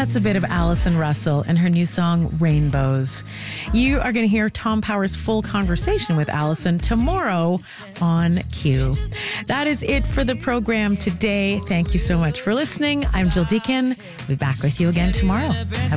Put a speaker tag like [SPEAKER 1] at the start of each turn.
[SPEAKER 1] That's a bit of Allison Russell and her new song, Rainbows. You are going to hear Tom Power's full conversation with Allison tomorrow on Q. That is it for the program today. Thank you so much for listening. I'm Jill Deacon. We'll be back with you again tomorrow.